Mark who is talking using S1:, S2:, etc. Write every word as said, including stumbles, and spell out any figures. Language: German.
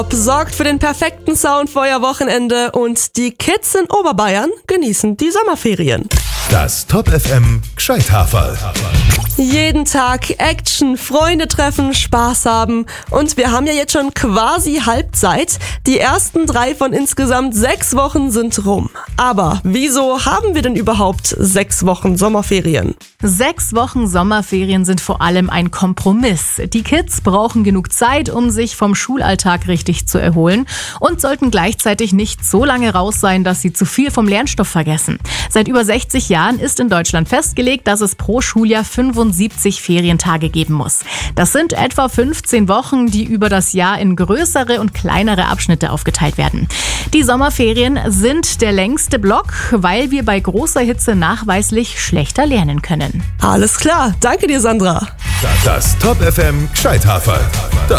S1: Sorgt für den perfekten Sound für euer Wochenende und die Kids in Oberbayern genießen die Sommerferien.
S2: Das Top F M Gscheithaferl.
S1: Jeden Tag Action, Freunde treffen, Spaß haben und wir haben ja jetzt schon quasi Halbzeit. Die ersten drei von insgesamt sechs Wochen sind rum. Aber wieso haben wir denn überhaupt sechs Wochen Sommerferien?
S3: Sechs Wochen Sommerferien sind vor allem ein Kompromiss. Die Kids brauchen genug Zeit, um sich vom Schulalltag richtig zu erholen und sollten gleichzeitig nicht so lange raus sein, dass sie zu viel vom Lernstoff vergessen. Seit über sechzig Jahren ist in Deutschland festgelegt, dass es pro Schuljahr fünfundsiebzig Ferientage geben muss. Das sind etwa fünfzehn Wochen, die über das Jahr in größere und kleinere Abschnitte aufgeteilt werden. Die Sommerferien sind der längste Block, weil wir bei großer Hitze nachweislich schlechter lernen können.
S1: Alles klar, danke dir, Sandra.
S2: Das Top F M Gscheithaferl. Das